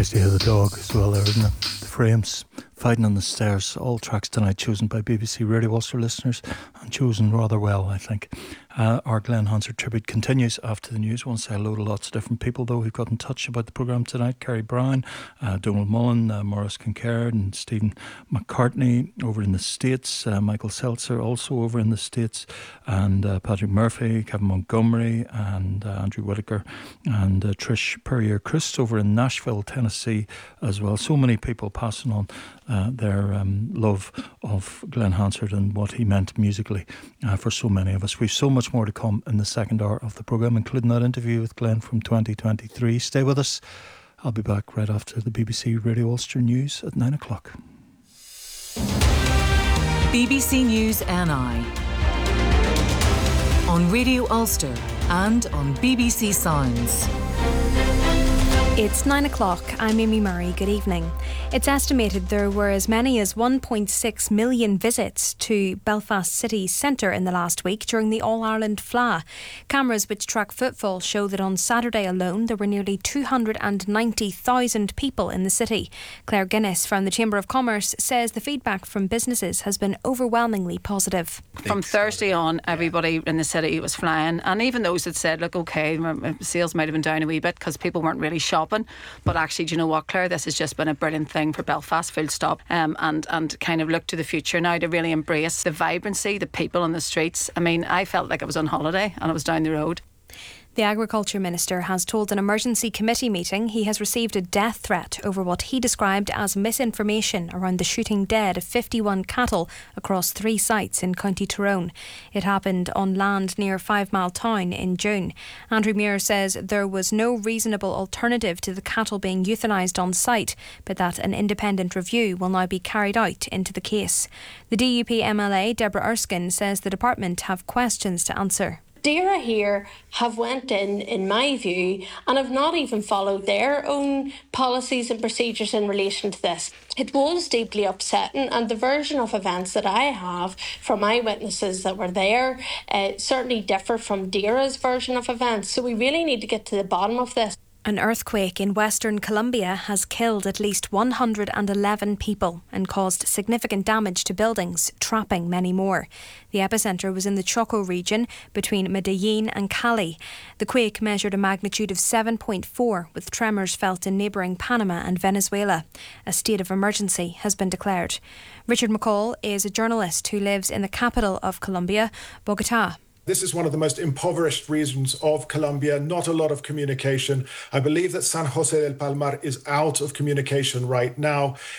Nice to hear the dog as well there, isn't it? The Frames, Fighting on the Stairs. All tracks tonight chosen by BBC Radio Ulster listeners and chosen rather well, I think. Our Glenn Hansard tribute continues after the news. I want to say hello to lots of different people, though, who've got in touch about the programme tonight. Kerry Brown, Donald Mullen, Maurice Kincaird and Stephen McCartney over in the States. Michael Seltzer also over in the States. And Patrick Murphy, Kevin Montgomery and Andrew Whitaker and Trish Perrier-Christ over in Nashville, Tennessee as well. So many people passing on their love of Glenn Hansard and what he meant musically for so many of us. We've so much more to come in the second hour of the programme, including that interview with Glenn from 2023. Stay with us. I'll be back right after the BBC Radio Ulster News at 9 o'clock. BBC News NI on Radio Ulster and on BBC Sounds. It's 9 o'clock. I'm Amy Murray. Good evening. It's estimated there were as many as 1.6 million visits to Belfast city centre in the last week during the All-Ireland FLA. Cameras which track footfall show that on Saturday alone there were nearly 290,000 people in the city. Claire Guinness from the Chamber of Commerce says the feedback from businesses has been overwhelmingly positive. From Thursday on, everybody in the city was flying, and even those that said, look, okay, sales might have been down a wee bit because people weren't really shopping. But actually, do you know what, Claire? This has just been a brilliant thing for Belfast, full stop, and kind of look to the future now to really embrace the vibrancy, the people on the streets. I mean, I felt like I was on holiday and I was down the road. The Agriculture Minister has told an emergency committee meeting he has received a death threat over what he described as misinformation around the shooting dead of 51 cattle across 3 sites in County Tyrone. It happened on land near 5 Mile Town in June. Andrew Muir says there was no reasonable alternative to the cattle being euthanised on site, but that an independent review will now be carried out into the case. The DUP MLA Deborah Erskine says the department have questions to answer. DAERA here have went in my view, and have not even followed their own policies and procedures in relation to this. It was deeply upsetting, and the version of events that I have from eyewitnesses that were there certainly differ from DAERA's version of events. So we really need to get to the bottom of this. An earthquake in Western Colombia has killed at least 111 people and caused significant damage to buildings, trapping many more. The epicentre was in the Choco region between Medellin and Cali. The quake measured a magnitude of 7.4, with tremors felt in neighbouring Panama and Venezuela. A state of emergency has been declared. Richard McCall is a journalist who lives in the capital of Colombia, Bogotá. This is one of the most impoverished regions of Colombia, not a lot of communication. I believe that San Jose del Palmar is out of communication right now.